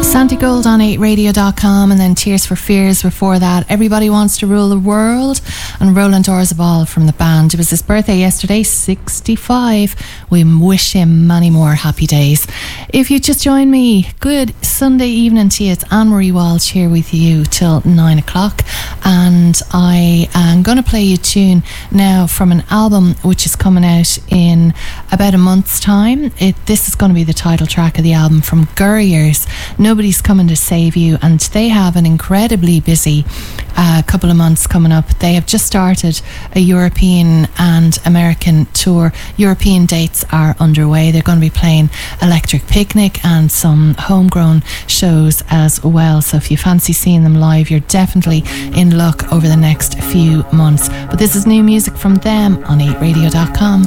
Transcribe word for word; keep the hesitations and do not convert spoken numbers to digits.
Santigold on eight radio dot com, and then Tears for Fears before that. Everybody Wants to Rule the World, and Roland Orzabal from the band. It was his birthday yesterday, sixty-five. We wish him many more happy days. If you just joined me, good Sunday evening to you. It's Anne-Marie Walsh here with you till nine o'clock, and I am going to play you a tune now from an album which is coming out in about a month's time. It, this is going to be the title track of the album from Gurriers. Nobody's Coming to Save You, and they have an incredibly busy uh, couple of months coming up. They have just started a European and American tour. European dates are underway. They're going to be playing Electric Picnic and some homegrown shows as well. So if you fancy seeing them live, you're definitely in luck over the next few months. But this is new music from them on eight radio dot com.